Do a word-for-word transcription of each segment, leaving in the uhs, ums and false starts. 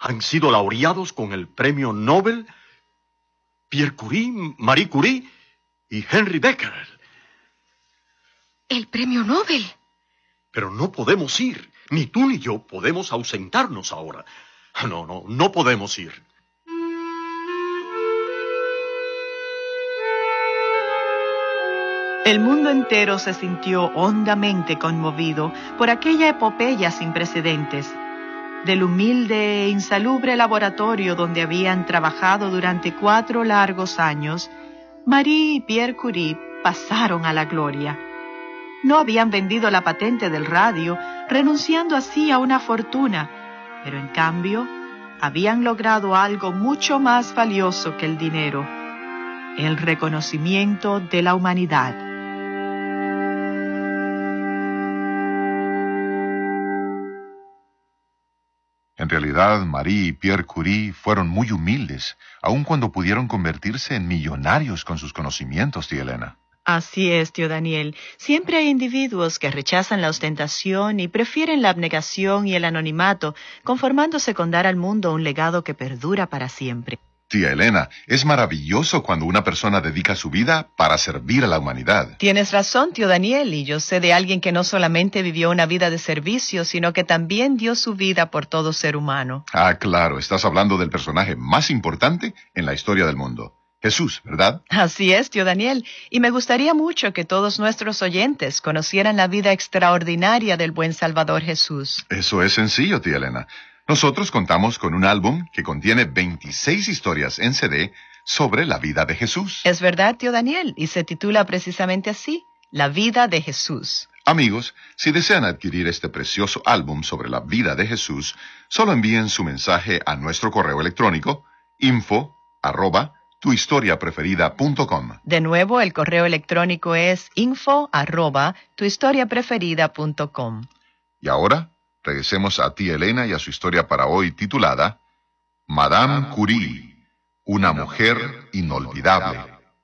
han sido laureados con el premio Nobel Pierre Curie, Marie Curie y Henry Becquerel. ¿El premio Nobel? Pero no podemos ir. Ni tú ni yo podemos ausentarnos ahora. No, no, no podemos ir. El mundo entero se sintió hondamente conmovido por aquella epopeya sin precedentes. Del humilde e insalubre laboratorio donde habían trabajado durante cuatro largos años, Marie y Pierre Curie pasaron a la gloria. No habían vendido la patente del radio, renunciando así a una fortuna, pero en cambio habían logrado algo mucho más valioso que el dinero: el reconocimiento de la humanidad. En realidad, Marie y Pierre Curie fueron muy humildes, aun cuando pudieron convertirse en millonarios con sus conocimientos, tía Elena. Así es, tío Daniel. Siempre hay individuos que rechazan la ostentación y prefieren la abnegación y el anonimato, conformándose con dar al mundo un legado que perdura para siempre. Tía Elena, es maravilloso cuando una persona dedica su vida para servir a la humanidad. Tienes razón, tío Daniel, y yo sé de alguien que no solamente vivió una vida de servicio, sino que también dio su vida por todo ser humano. Ah, claro, estás hablando del personaje más importante en la historia del mundo. Jesús, ¿verdad? Así es, tío Daniel, y me gustaría mucho que todos nuestros oyentes conocieran la vida extraordinaria del buen Salvador Jesús. Eso es sencillo, tía Elena. Nosotros contamos con un álbum que contiene veintiséis historias en C D sobre la vida de Jesús. Es verdad, tío Daniel, y se titula precisamente así: La vida de Jesús. Amigos, si desean adquirir este precioso álbum sobre la vida de Jesús, solo envíen su mensaje a nuestro correo electrónico info arroba tuhistoriapreferida.com. De nuevo, el correo electrónico es info arroba tuhistoriapreferida.com. Y ahora, regresemos a tía Elena y a su historia para hoy titulada Madame Curie, una mujer inolvidable.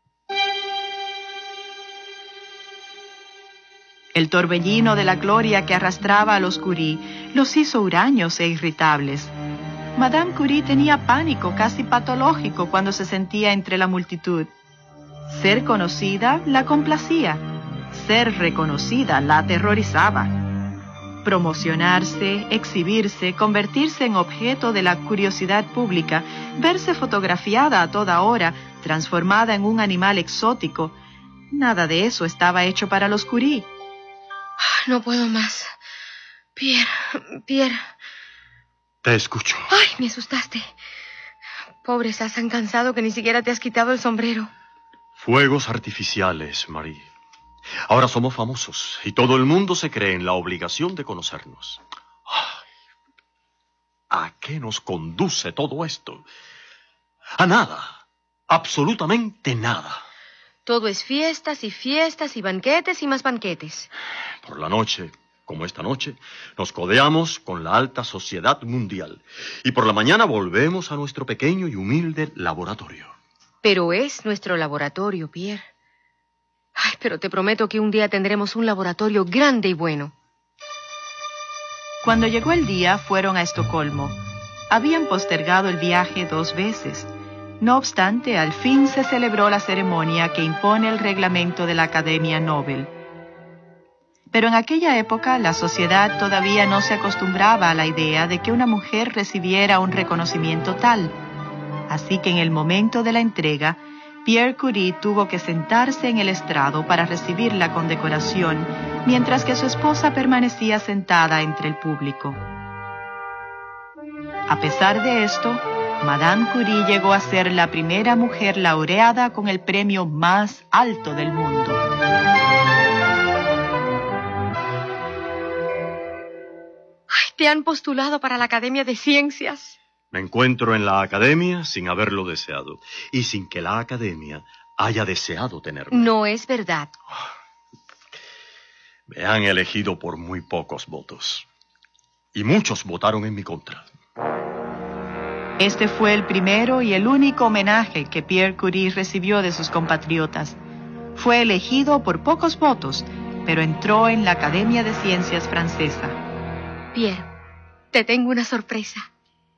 El torbellino de la gloria que arrastraba a los Curie los hizo huraños e irritables. Madame Curie tenía pánico casi patológico cuando se sentía entre la multitud. Ser conocida la complacía, ser reconocida la aterrorizaba. Promocionarse, exhibirse, convertirse en objeto de la curiosidad pública, verse fotografiada a toda hora, transformada en un animal exótico, nada de eso estaba hecho para los Curie. No puedo más. Pierre, Pierre... Te escucho. ¡Ay, me asustaste! Pobre, estás tan cansado que ni siquiera te has quitado el sombrero. Fuegos artificiales, Marie. Ahora somos famosos y todo el mundo se cree en la obligación de conocernos. Ay, ¿a qué nos conduce todo esto? A nada. Absolutamente nada. Todo es fiestas y fiestas y banquetes y más banquetes. Por la noche, como esta noche, nos codeamos con la alta sociedad mundial. Y por la mañana volvemos a nuestro pequeño y humilde laboratorio. Pero es nuestro laboratorio, Pierre. Ay, pero te prometo que un día tendremos un laboratorio grande y bueno. Cuando llegó el día, fueron a Estocolmo. Habían postergado el viaje dos veces. No obstante, al fin se celebró la ceremonia que impone el reglamento de la Academia Nobel. Pero en aquella época la sociedad todavía no se acostumbraba a la idea de que una mujer recibiera un reconocimiento tal. Así que en el momento de la entrega, Pierre Curie tuvo que sentarse en el estrado para recibir la condecoración, mientras que su esposa permanecía sentada entre el público. A pesar de esto, Madame Curie llegó a ser la primera mujer laureada con el premio más alto del mundo. ¿Te han postulado para la Academia de Ciencias? Me encuentro en la Academia sin haberlo deseado y sin que la Academia haya deseado tenerme. No es verdad. Me han elegido por muy pocos votos y muchos votaron en mi contra. Este fue el primero y el único homenaje que Pierre Curie recibió de sus compatriotas. Fue elegido por pocos votos, pero entró en la Academia de Ciencias francesa. Pierre, te tengo una sorpresa.